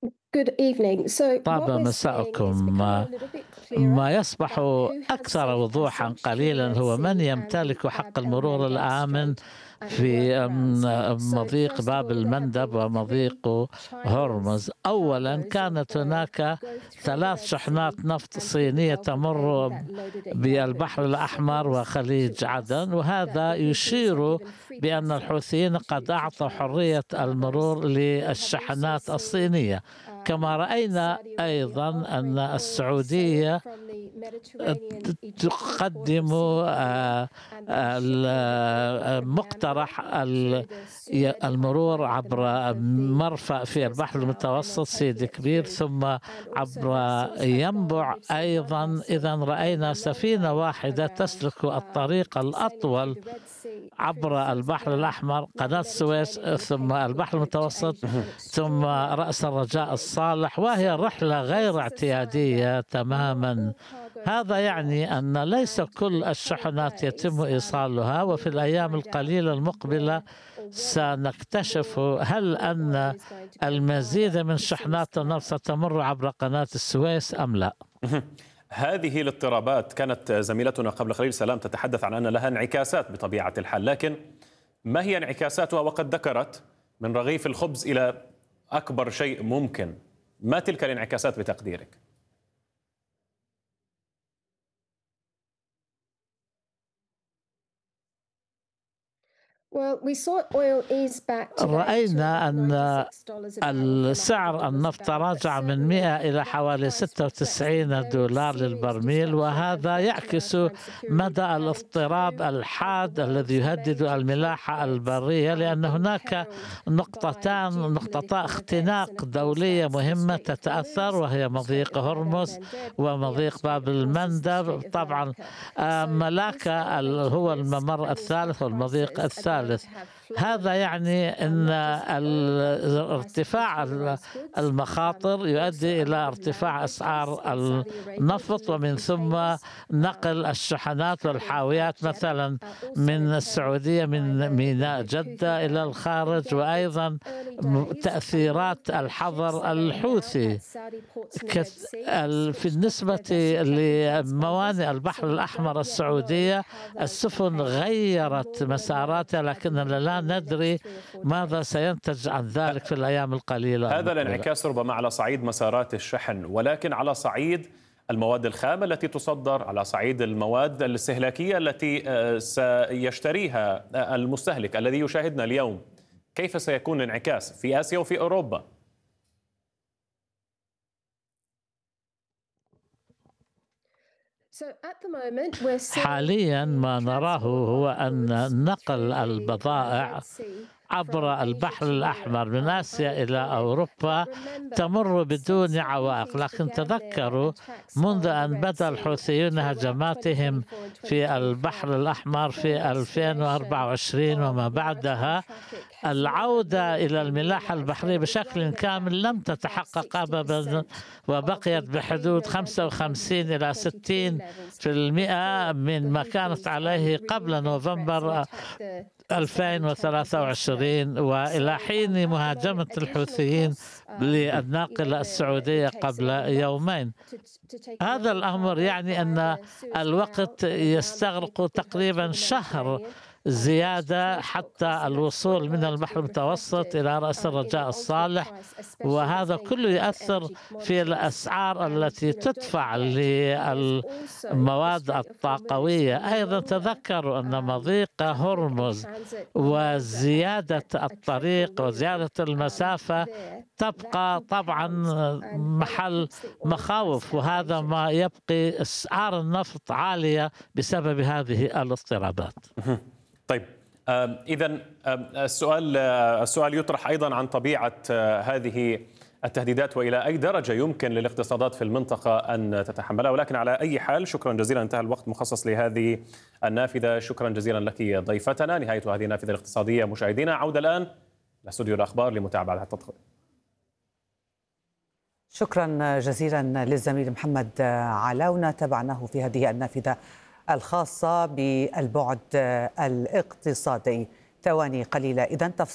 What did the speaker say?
Good evening. So طاب what we're seeing is مساءكم. becoming a little bit clearer ما يصبح about who has أكثر safe وضوحا passage through the قليلا Red هو من Sea and يمتلك Bab حق el المرور Mandeb الآمن Strait and في workarounds. So مضيق first of باب all, there have المندب been three ومضيق Chinese هرمز. أولا cargoes of كانت oil هناك go through the 3 Red Sea شحنات نفط and through the صينية Gulf of Aden تمر that loaded at Yemen, بالبحر which الأحمر signals وخليج to us عدن، that وهذا the Houthis are يشير given free بأن passage الحوثيين قد to أعطوا Chinese حرية cargoes. المرور We have also للشحنات seen الصينية. كما رأينا Saudi Arabia أيضا أن offering oil sailed السعودية from the Mediterranean Egyptian port of تقدم Sidi and then shipping the oil overland مقترح through the Suez المرور pipeline at the عبر mouth of the مرفأ في Suez البحر Canal and then المتوسط taking سيدي it كبير through ثم and also عبر have seen so far ينبع we've seen one أيضا. vessel إذا going رأينا a long سفينة way واحدة around تسلك الطريق sailing through الأطول the Red Sea through the عبر Suez البحر Canal الأحمر، now قناة the السويس Mediterranean and ثم taking it البحر out to المتوسط Asia an ثم extraordinary رأس الرجاء voyage. الصالح، وهي So رحلة this غير is a sign that اعتيادية not تماما. all cargoes هذا are يعني lost أن ليس and كل in the coming الشحنات يتم days إيصالها، we وفي will الأيام find out القليلة المقبلة where or whether سنكتشف more هل more oil أن is going to go المزيد via من the Suez شحنات النفط Canal. ستمر عبر قناة السويس أم لا. هذه الاضطرابات كانت زميلتنا قبل قليل سلام تتحدث عن أن لها انعكاسات بطبيعة الحال، لكن ما هي انعكاساتها؟ وقد ذكرت من رغيف الخبز إلى أكبر شيء ممكن، ما تلك الانعكاسات بتقديرك؟ Well, we saw oil ease back today to رأينا أن $96 a barrel from سعر $100 a النفط barrel. But تراجع من certainly 100 إلى that حوالي price reflects the $96 very serious للبرميل، disruption وهذا of يعكس maritime security مدى having الاضطراب two of الحاد the الذي world's يهدد major الملاحة trade ports البرية، لأن هناك imperiled by نقطتا geopolitical events, اختناق and of course دولية that's the مهمة Strait of تتأثر، Hormuz, وهي the Strait مضيق of Bab هرمز el-Mandeb, the ومضيق upstream باب of course is the المندب. Strait of طبعا Malacca. So this ملاكا elevated هو risk الممر means that الثالث والمضيق prices are going الثالث. to have هذا flow-on يعني effects, أن not just for oil, but for the price of ارتفاع containerized goods. المخاطر Also يؤدي a إلى lot of land ارتفاع bridges أسعار in Saudi Arabia to النفط، move ومن ثم containers نقل الشحنات carrying والحاويات Jeddah مثلا are also من imperiled السعودية by من the ميناء Houthi جدة إلى ban. But الخارج، again, it's وأيضا early days. A lot of تأثيرات ships الحظر are laying out الحوثي. at Saudi ports in the Red Sea to في switch off their النسبة vessel tracking transponders. لموانئ So البحر we الأحمر don't yet know السعودية how those السفن behave. غيرت More will مساراتها، emerge, I لكننا believe, لا in the ندري next 3 or 4 ماذا days. سينتج عن ذلك في الأيام القليلة هذا المقبلة. الانعكاس ربما على صعيد مسارات الشحن، ولكن على صعيد المواد الخام التي تصدر، على صعيد المواد الاستهلاكية التي سيشتريها المستهلك الذي يشاهدنا اليوم، كيف سيكون الانعكاس في آسيا وفي أوروبا؟ حاليا ما نراه هو أن نقل البضائع عبر البحر الأحمر من آسيا إلى أوروبا تمر بدون عوائق، لكن تذكروا منذ أن بدأ الحوثيون هجماتهم في البحر الأحمر في 2024 وما بعدها، العودة إلى الملاحة البحرية بشكل كامل لم تتحقق أبدا، وبقيت بحدود 55 إلى 60% من ما كانت عليه قبل نوفمبر 2023 وإلى حين مهاجمة الحوثيين للناقلة السعودية قبل يومين. هذا الأمر يعني أن الوقت يستغرق تقريبا شهر زيادة حتى الوصول من البحر المتوسط إلى رأس الرجاء الصالح، وهذا كله يؤثر في الأسعار التي تدفع للمواد الطاقوية. أيضا تذكروا أن مضيق هرمز وزيادة الطريق وزيادة المسافة تبقى طبعا محل مخاوف، وهذا ما يبقي أسعار النفط عالية بسبب هذه الاضطرابات. طيب، إذن السؤال يطرح أيضا عن طبيعة هذه التهديدات وإلى أي درجة يمكن للاقتصادات في المنطقة أن تتحملها، ولكن على أي حال شكرا جزيلا، انتهى الوقت المخصص لهذه النافذة. شكرا جزيلا لك ضيفتنا. نهاية هذه النافذة الاقتصادية مشاهدينا. عودة الآن لاستوديو الأخبار لمتابعة التدخل. شكرا جزيلا للزميل محمد علاونة، تابعناه في هذه النافذة الخاصة بالبعد الاقتصادي. ثواني قليلة إذن